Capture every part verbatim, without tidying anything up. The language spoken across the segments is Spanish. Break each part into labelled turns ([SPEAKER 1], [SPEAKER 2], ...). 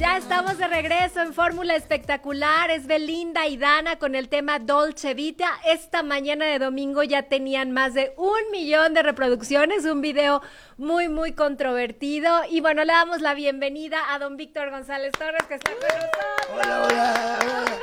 [SPEAKER 1] Ya estamos de regreso en Fórmula Espectacular. Es Belinda y Dana con el tema Dolce Vita. Esta mañana de domingo ya tenían más de un millón de reproducciones, un video muy, muy controvertido. Y bueno, le damos la bienvenida a don Víctor González Torres, que está con nosotros.
[SPEAKER 2] Hola, hola, hola.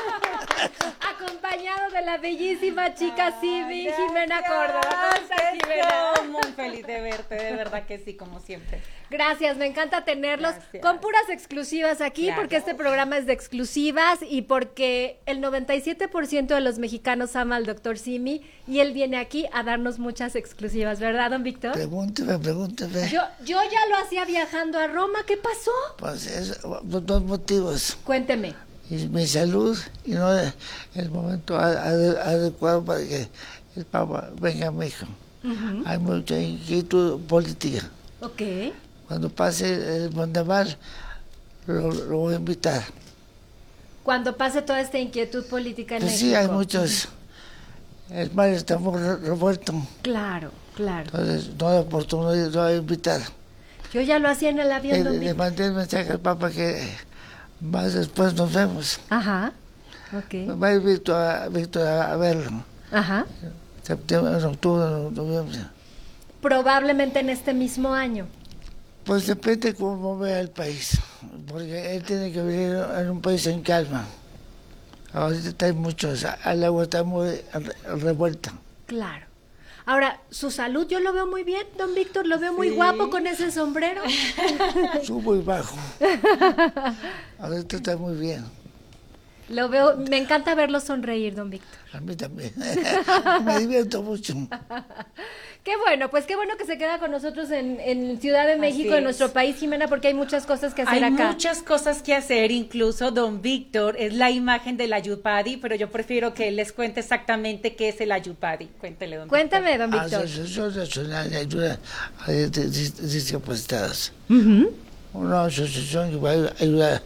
[SPEAKER 1] Acompañado de la bellísima chica Simi,
[SPEAKER 3] Ay,
[SPEAKER 1] Jimena
[SPEAKER 3] gracias.
[SPEAKER 1] Córdoba. ¿Cómo estás, Jimena?
[SPEAKER 3] Estoy muy feliz de verte, de verdad que sí, como siempre.
[SPEAKER 1] Gracias, me encanta tenerlos
[SPEAKER 3] Gracias.
[SPEAKER 1] con puras exclusivas aquí,
[SPEAKER 3] Claro.
[SPEAKER 1] porque este programa es de exclusivas y porque el noventa y siete por ciento de los mexicanos ama al doctor Simi y él viene aquí a darnos muchas exclusivas, ¿verdad, don Víctor?
[SPEAKER 2] Pregúnteme, pregúnteme.
[SPEAKER 1] Yo, yo ya lo hacía viajando a Roma, ¿qué pasó?
[SPEAKER 2] Pues es por dos motivos.
[SPEAKER 1] Cuénteme.
[SPEAKER 2] Y mi salud y no el momento ade- adecuado para que el Papa venga a México.
[SPEAKER 1] Uh-huh.
[SPEAKER 2] Hay mucha inquietud política.
[SPEAKER 1] Ok.
[SPEAKER 2] Cuando pase el Montemal, lo, lo voy a invitar.
[SPEAKER 1] Cuando pase toda esta inquietud política en
[SPEAKER 2] Pues
[SPEAKER 1] México.
[SPEAKER 2] sí, hay muchos. El mar está muy re- revuelto.
[SPEAKER 1] Claro, claro.
[SPEAKER 2] Entonces, no hay oportunidad, lo voy a invitar.
[SPEAKER 1] Yo ya lo hacía en el avión,
[SPEAKER 2] Le,
[SPEAKER 1] don
[SPEAKER 2] le
[SPEAKER 1] Víctor.
[SPEAKER 2] mandé el mensaje al Papa que más después nos vemos.
[SPEAKER 1] Ajá. Ok.
[SPEAKER 2] Va a ir Víctor a, Víctor a verlo.
[SPEAKER 1] Ajá.
[SPEAKER 2] Septiembre, en octubre, en noviembre.
[SPEAKER 1] Probablemente en este mismo año.
[SPEAKER 2] Pues depende cómo vea el país, porque él tiene que vivir en un país en calma. Ahorita hay muchos, el agua está muy re- revuelta.
[SPEAKER 1] Claro. Ahora, su salud yo lo veo muy bien, don Víctor, lo veo muy
[SPEAKER 3] Sí.
[SPEAKER 1] guapo con ese sombrero.
[SPEAKER 2] Subo y bajo. Ahorita está muy bien,
[SPEAKER 1] Lo veo, me encanta verlo sonreír, don Víctor.
[SPEAKER 2] a mí también. Me divierto mucho.
[SPEAKER 1] Qué bueno, pues qué bueno que se queda con nosotros en, en Ciudad de México, en
[SPEAKER 3] es.
[SPEAKER 1] nuestro país, Jimena, porque hay muchas cosas que hacer
[SPEAKER 3] Hay
[SPEAKER 1] acá.
[SPEAKER 3] muchas cosas que hacer, incluso don Víctor es la imagen del Ayurveda, pero yo prefiero que él les cuente exactamente qué es el Ayurveda. Cuéntele, don
[SPEAKER 1] Cuéntame, don Víctor.
[SPEAKER 2] Asociación Nacional de Ayuda a Dis- Dis- Discapacitados.
[SPEAKER 1] Ujú.
[SPEAKER 2] Una asociación que va a ayudar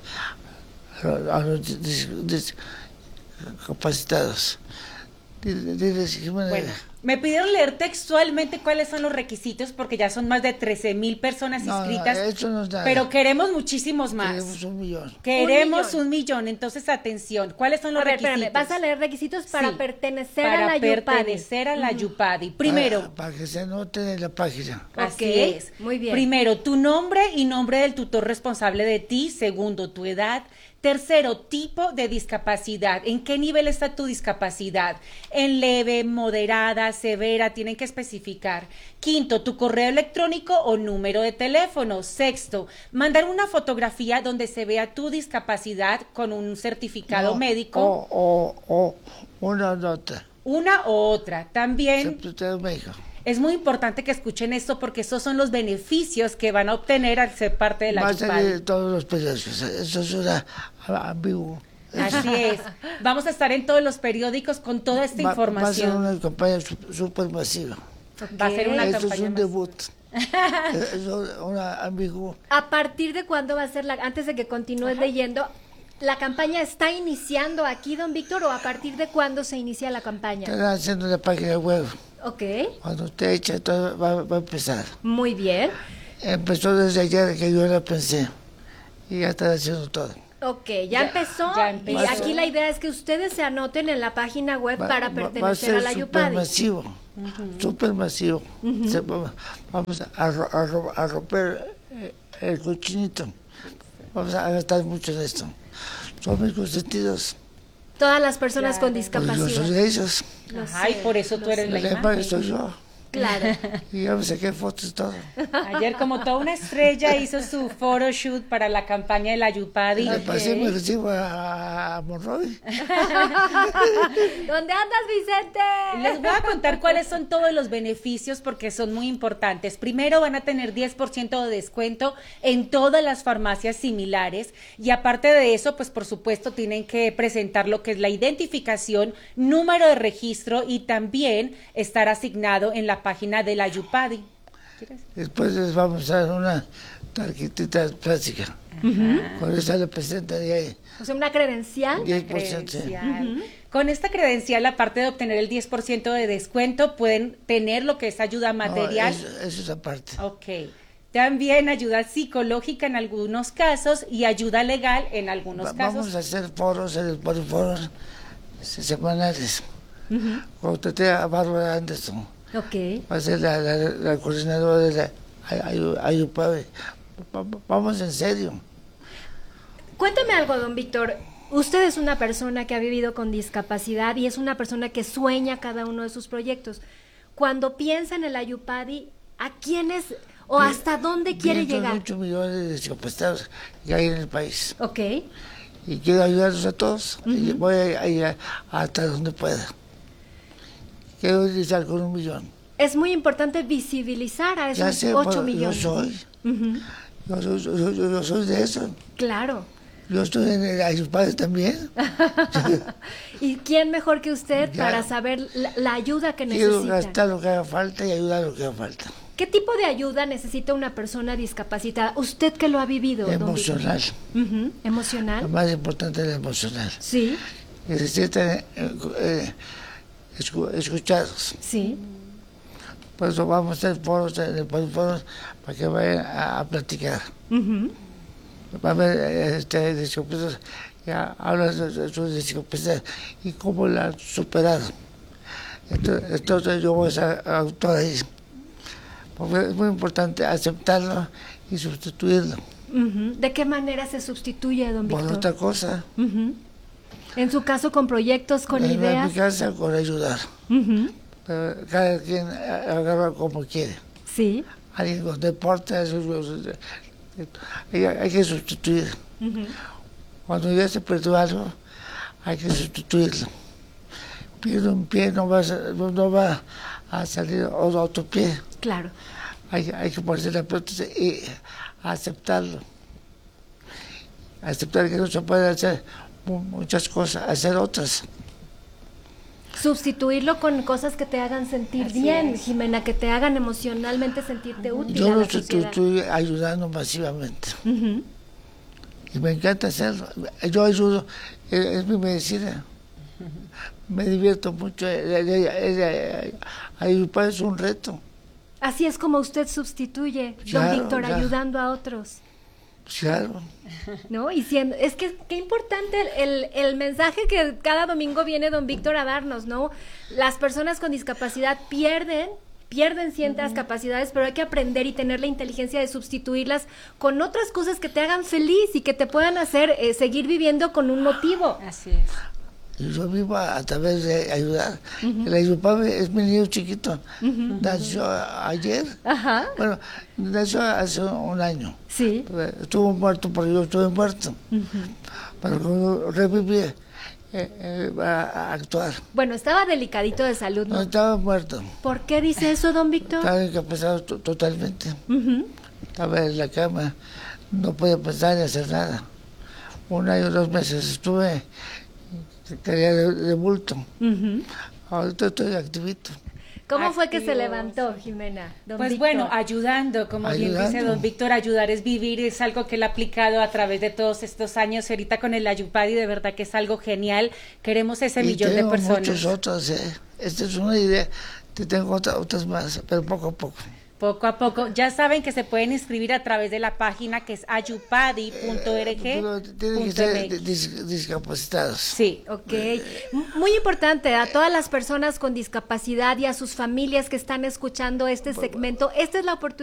[SPEAKER 2] a los dis- dis- discapacitados. Dile, dile, Jimena,
[SPEAKER 3] Bueno, me pidieron leer textualmente cuáles son los requisitos porque ya son más de trece mil personas
[SPEAKER 2] no, no,
[SPEAKER 3] inscritas,
[SPEAKER 2] eso no es nada.
[SPEAKER 3] pero queremos muchísimos más.
[SPEAKER 2] Queremos un millón.
[SPEAKER 3] Queremos
[SPEAKER 1] Un
[SPEAKER 3] un millón. entonces atención, ¿cuáles son los
[SPEAKER 1] A ver,
[SPEAKER 3] requisitos?
[SPEAKER 1] espérame, vas a leer requisitos para
[SPEAKER 3] Sí,
[SPEAKER 1] pertenecer
[SPEAKER 3] para
[SPEAKER 1] a la Yupadi.
[SPEAKER 3] pertenecer a la Yupadi. Primero,
[SPEAKER 2] Para, para que se anoten en la página.
[SPEAKER 3] así
[SPEAKER 1] Ok,
[SPEAKER 3] es.
[SPEAKER 1] muy bien.
[SPEAKER 3] Primero, tu nombre y nombre del tutor responsable de ti. Segundo, tu edad. Tercero, tipo de discapacidad. ¿En qué nivel está tu discapacidad? En leve, moderada, severa, tienen que especificar. Quinto, tu correo electrónico o número de teléfono. Sexto, mandar una fotografía donde se vea tu discapacidad con un certificado
[SPEAKER 2] No,
[SPEAKER 3] médico.
[SPEAKER 2] O, o, o una nota.
[SPEAKER 3] Una u otra. También
[SPEAKER 2] Secretario de México.
[SPEAKER 3] es muy importante que escuchen esto porque esos son los beneficios que van a obtener al ser parte de la
[SPEAKER 2] Va a salir
[SPEAKER 3] Yupadi.
[SPEAKER 2] en todos los periódicos. Eso es una ambiguo.
[SPEAKER 3] Así es. Vamos a estar en todos los periódicos con toda esta
[SPEAKER 2] Va, va a ser
[SPEAKER 3] información.
[SPEAKER 2] una campaña súper masiva.
[SPEAKER 3] Va a ser una
[SPEAKER 2] Eso es
[SPEAKER 3] campaña
[SPEAKER 2] un
[SPEAKER 3] más.
[SPEAKER 2] debut. Eso es una ambiguo.
[SPEAKER 1] ¿A partir de cuándo va a ser la, antes de que continúes leyendo, la campaña está iniciando aquí, don Víctor, o a partir de cuándo se inicia la campaña?
[SPEAKER 2] Están haciendo la página web.
[SPEAKER 1] Ok,
[SPEAKER 2] Cuando usted echa, todo va, va a empezar.
[SPEAKER 1] muy bien.
[SPEAKER 2] Empezó desde ayer que yo la pensé. Y ya están haciendo todo.
[SPEAKER 1] Ok, ya,
[SPEAKER 3] Ya-
[SPEAKER 1] empezó,
[SPEAKER 3] ya
[SPEAKER 1] y
[SPEAKER 3] empezó.
[SPEAKER 1] aquí la idea es que ustedes se anoten en la página web
[SPEAKER 2] Va-
[SPEAKER 1] para
[SPEAKER 2] va- va a
[SPEAKER 1] pertenecer
[SPEAKER 2] ser
[SPEAKER 1] a la
[SPEAKER 2] súper
[SPEAKER 1] Yupadi.
[SPEAKER 2] masivo, súper masivo. Se- vamos vamos a, ro- a ro- a romper eh, el cochinito. Vamos a gastar mucho en esto. Son mis consentidos.
[SPEAKER 1] Todas las personas
[SPEAKER 3] Claro.
[SPEAKER 1] con
[SPEAKER 2] Pues yo
[SPEAKER 1] discapacidad.
[SPEAKER 2] soy de ellos.
[SPEAKER 1] Lo
[SPEAKER 3] Ajá, y
[SPEAKER 1] sé,
[SPEAKER 3] por eso
[SPEAKER 1] lo
[SPEAKER 3] tú eres
[SPEAKER 1] sé.
[SPEAKER 3] la
[SPEAKER 2] El lema
[SPEAKER 3] imagen.
[SPEAKER 2] que soy yo.
[SPEAKER 1] Claro.
[SPEAKER 2] Y ya me saqué fotos y todo.
[SPEAKER 3] Ayer, como toda una estrella, hizo su photoshoot para la campaña de la Yupadi.
[SPEAKER 2] Le pasé mi recibo a, a Monroy.
[SPEAKER 1] ¿Dónde andas, Vicente?
[SPEAKER 3] Les voy a contar cuáles son todos los beneficios porque son muy importantes. Primero, van a tener diez por ciento de descuento en todas las farmacias similares y aparte de eso, pues por supuesto tienen que presentar lo que es la identificación, número de registro y también estar asignado en la página de la Yupadi. ¿Quieres?
[SPEAKER 2] Después les vamos a dar una tarjetita plástica. Con esa le presentan y ahí
[SPEAKER 1] O sea, una credencial.
[SPEAKER 2] diez por ciento. sí.
[SPEAKER 3] Credencial. Con esta credencial, aparte de obtener el diez por ciento de descuento, pueden tener lo que es ayuda
[SPEAKER 2] No,
[SPEAKER 3] material.
[SPEAKER 2] eso, eso es aparte.
[SPEAKER 3] Ok. También ayuda psicológica en algunos casos y ayuda legal en algunos
[SPEAKER 2] Va-
[SPEAKER 3] casos.
[SPEAKER 2] Vamos a hacer foros, el- por foros se- semanales.
[SPEAKER 1] Ujú.
[SPEAKER 2] Cuando traté a Bárbara Anderson,
[SPEAKER 1] Ok.
[SPEAKER 2] va a ser la, la, la coordinadora de la Ay- Ayu- Ayupabe. Va- va- Vamos en serio.
[SPEAKER 1] Cuéntame algo, don Víctor. Usted es una persona que ha vivido con discapacidad y es una persona que sueña cada uno de sus proyectos. Cuando piensa en el Ayupadi, ¿a quiénes o hasta dónde quiere llegar?
[SPEAKER 2] ocho millones de discapacitados que hay en el país.
[SPEAKER 1] Ok.
[SPEAKER 2] Y quiero ayudarlos a todos. Y voy a, a ir a- hasta donde pueda. Quiero iniciar con un millón.
[SPEAKER 1] Es muy importante visibilizar a
[SPEAKER 2] Ya
[SPEAKER 1] esos
[SPEAKER 2] sé,
[SPEAKER 1] ocho
[SPEAKER 2] pero
[SPEAKER 1] millones.
[SPEAKER 2] yo soy.
[SPEAKER 1] Ujú.
[SPEAKER 2] Yo soy, yo, soy- yo soy de eso.
[SPEAKER 1] Claro.
[SPEAKER 2] Yo estoy en el Ayupabe también.
[SPEAKER 1] ¿Y quién mejor que usted
[SPEAKER 2] Ya.
[SPEAKER 1] para saber la, la ayuda que
[SPEAKER 2] Quiero
[SPEAKER 1] necesita?
[SPEAKER 2] gastar lo que haga falta y ayudar lo que haga falta.
[SPEAKER 1] ¿Qué tipo de ayuda necesita una persona discapacitada? Usted que lo ha vivido, don Víctor.
[SPEAKER 2] Emocional.
[SPEAKER 1] Ujú.
[SPEAKER 2] Lo
[SPEAKER 1] ¿Emocional?
[SPEAKER 2] más importante es lo emocional.
[SPEAKER 1] Sí,
[SPEAKER 2] Que se sientan eh, eh, escu- escuchados.
[SPEAKER 1] sí.
[SPEAKER 2] Por eso vamos a hacer foros, eh, por foros para que vayan a, a platicar.
[SPEAKER 1] Ujú.
[SPEAKER 2] Va a haber eh, este, discapacitados que hablan de de su discapacidad y cómo la han superado. Entonces, entonces yo voy a ser autor ahí. Porque es muy importante aceptarlo y sustituirlo
[SPEAKER 1] Ujú. ¿De qué manera se sustituye, don
[SPEAKER 2] por
[SPEAKER 1] Víctor?
[SPEAKER 2] otra cosa.
[SPEAKER 1] Ujú. En su caso, con proyectos, con
[SPEAKER 2] En
[SPEAKER 1] ideas.
[SPEAKER 2] mi casa, con ayudar.
[SPEAKER 1] Ujú.
[SPEAKER 2] Pero cada quien agarra como quiere.
[SPEAKER 1] Sí.
[SPEAKER 2] Alguien con deportes, hay, hay que sustituir.
[SPEAKER 1] Ujú.
[SPEAKER 2] Cuando ya se perdió algo, hay que sustituirlo. Pierde un pie, no va a, ser- no va a salir otro pie.
[SPEAKER 1] Claro.
[SPEAKER 2] Hay, hay que ponerse la prótesis y aceptarlo. Aceptar que no se puede hacer mu- muchas cosas, hacer otras.
[SPEAKER 1] Sustituirlo con cosas que te hagan sentir
[SPEAKER 3] Así
[SPEAKER 1] bien,
[SPEAKER 3] es.
[SPEAKER 1] Jimena, que te hagan emocionalmente sentirte útil
[SPEAKER 2] Yo
[SPEAKER 1] a
[SPEAKER 2] lo
[SPEAKER 1] la sociedad.
[SPEAKER 2] estoy ayudando masivamente.
[SPEAKER 1] Ujú.
[SPEAKER 2] Y me encanta hacerlo. Yo ayudo, es, es mi medicina. Me divierto mucho. Ayudar es un reto.
[SPEAKER 1] Así es como usted sustituye, don
[SPEAKER 2] Claro,
[SPEAKER 1] Víctor,
[SPEAKER 2] claro.
[SPEAKER 1] ayudando a otros.
[SPEAKER 2] Claro.
[SPEAKER 1] ¿No? Y siendo, es que qué importante el, el, el mensaje que cada domingo viene don Víctor a darnos, ¿no? Las personas con discapacidad pierden, pierden ciertas capacidades, pero hay que aprender y tener la inteligencia de sustituirlas con otras cosas que te hagan feliz y que te puedan hacer eh, seguir viviendo con un motivo.
[SPEAKER 3] Así es.
[SPEAKER 2] Y yo vivo a, a través de ayudar. El Ayupabe es mi niño chiquito. Nació ayer.
[SPEAKER 1] Ajá,
[SPEAKER 2] Bueno, nació hace un año.
[SPEAKER 1] sí.
[SPEAKER 2] Estuvo muerto porque yo estuve muerto. Pero cuando reviví, eh, eh, a, a actuar.
[SPEAKER 1] Bueno, estaba delicadito de salud,
[SPEAKER 2] No
[SPEAKER 1] ¿no?
[SPEAKER 2] estaba muerto.
[SPEAKER 1] ¿Por qué dice eso, don Víctor?
[SPEAKER 2] Estaba incapacitado to- totalmente.
[SPEAKER 1] Ujú.
[SPEAKER 2] Estaba en la cama. No podía pensar ni hacer nada. Un año, dos meses estuve. Quería de, de bulto.
[SPEAKER 1] Ujú.
[SPEAKER 2] Ahorita estoy activito.
[SPEAKER 1] ¿Cómo fue que se
[SPEAKER 3] Activos.
[SPEAKER 1] levantó, Jimena? Don
[SPEAKER 3] Pues
[SPEAKER 1] Víctor?
[SPEAKER 3] bueno, ayudando, como bien dice
[SPEAKER 2] Ayudando.
[SPEAKER 3] don Víctor, ayudar es vivir, es algo que él ha aplicado a través de todos estos años, ahorita con el Ayupadi, de verdad que es algo genial, queremos ese
[SPEAKER 2] Y
[SPEAKER 3] millón de
[SPEAKER 2] tengo
[SPEAKER 3] personas.
[SPEAKER 2] muchas otras. ¿eh? Esta es una idea. Te tengo otra- otras más, pero poco a poco.
[SPEAKER 3] Poco a poco, ya saben que se pueden inscribir a través de la página que es ayupadi punto org
[SPEAKER 2] Pero tienen que
[SPEAKER 3] punto
[SPEAKER 2] ser
[SPEAKER 3] m x.
[SPEAKER 2] dis- discapacitados.
[SPEAKER 3] Sí,
[SPEAKER 1] Ok, M- muy importante a todas las personas con discapacidad y a sus familias que están escuchando este segmento, esta es la oportunidad.